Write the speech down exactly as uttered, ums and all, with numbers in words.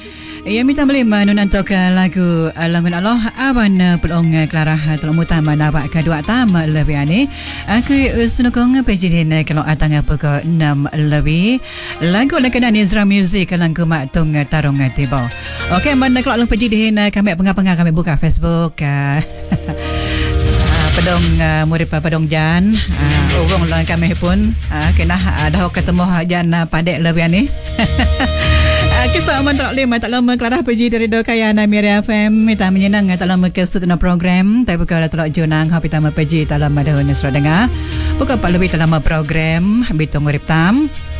Ya minta boleh menonton lagu Langun Allah awan pelong Clara tolong utama nawak kedua tama lebih ani. Aku sunukong pejidin kalau atang pukul enam lebih. Lagu lakonan Izra Music lagu mak tung tarung tiba. Okey, mana kalau lang pejidin kami pengah-pengah kami buka Facebook. Pedong uh, murid pedong Jan uh, urung lang kami pun uh, kena uh, dah ketemu Jan uh, padek lebih ni. Kisah aman tak lima tak lama Clara pergi dari Dokaya Namiri F M minta menyenang tak lama ke sutuna program tapi kalau tak jonang hapi tama pergi tak lama dah nisra dengar bukan pak lebih tak lama program bitung urip tam